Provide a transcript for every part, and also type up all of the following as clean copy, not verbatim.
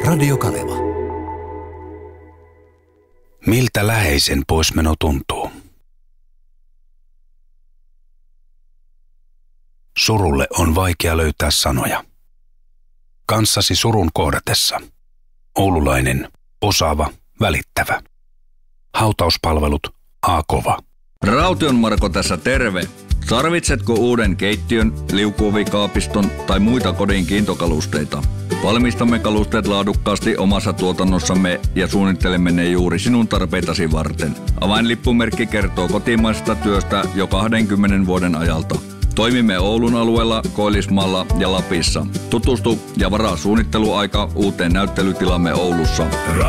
Radio Kaleva. Miltä läheisen poismeno tuntuu? Surulle on vaikea löytää sanoja. Kanssasi surun kohdatessa. Oululainen, osaava, välittävä. Hautauspalvelut A-kova. Raution Marko tässä terve. Tarvitsetko uuden keittiön, liukuovikaapiston tai muita kodin kiintokalusteita? Valmistamme kalusteet laadukkaasti omassa tuotannossamme ja suunnittelemme ne juuri sinun tarpeitasi varten. Avainlippumerkki kertoo kotimaisesta työstä jo 20 vuoden ajalta. Toimimme Oulun alueella, Koillismaalla ja Lapissa. Tutustu ja varaa suunnitteluaika uuteen näyttelytilamme Oulussa.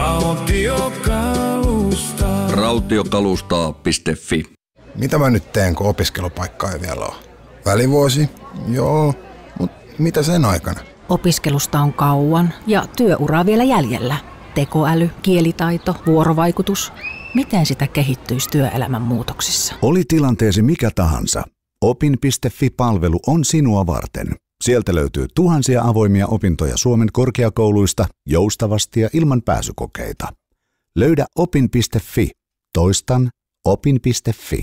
Rautiokalustaa.fi. Mitä mä nyt teen, kun opiskelupaikkaa ei vielä ole? Välivuosi? Joo, mutta mitä sen aikana? Opiskelusta on kauan ja työuraa vielä jäljellä. Tekoäly, kielitaito, vuorovaikutus. Miten sitä kehittyisi työelämän muutoksissa? Oli tilanteesi mikä tahansa. Opin.fi-palvelu on sinua varten. Sieltä löytyy tuhansia avoimia opintoja Suomen korkeakouluista joustavasti ja ilman pääsykokeita. Löydä opin.fi. Toistan opin.fi.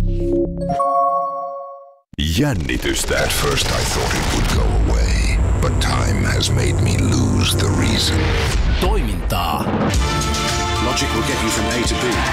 Jännitystä. At first I thought it would go away, but time has made me lose the reason. Toimintaa. Logic will get you from A to B.